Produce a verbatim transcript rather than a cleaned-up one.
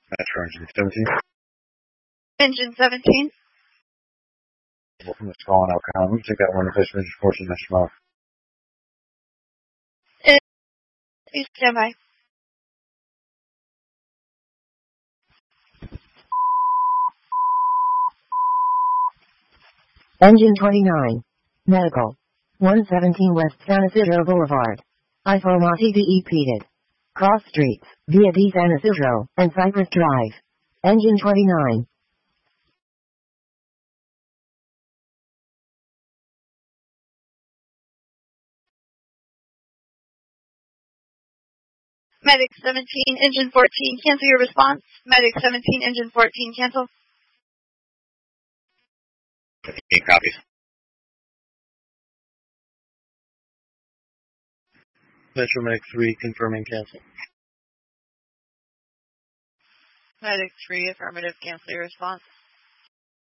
Metro Engine seventeen. Engine seventeen. From the call on Alcon. We take that one replacement engine fourteen, that's small. Please stand by. Engine twenty-nine. Medical. one seventeen West San Isidro Boulevard. Ifomati D E Peded. Cross streets, via D San Isidro, and Cypress Drive. Engine twenty-nine. Medic seventeen, Engine fourteen, cancel your response. Medic seventeen, Engine fourteen, cancel. fifteen copies. Metro Medic three, confirming cancel. Medic three, affirmative, cancel your response.